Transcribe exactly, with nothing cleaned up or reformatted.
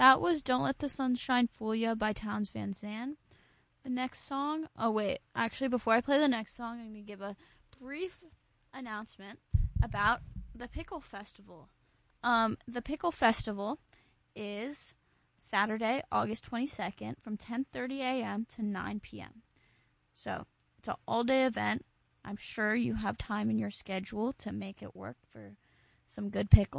That was Don't Let the Sunshine Fool Ya by Towns Van Zandt. The next song, oh wait, actually before I play the next song, I'm going to give a brief announcement about the Pickle Festival. Um, the Pickle Festival is Saturday, August twenty-second from ten thirty a.m. to nine p.m. So, it's an all-day event. I'm sure you have time in your schedule to make it work for some good pickles.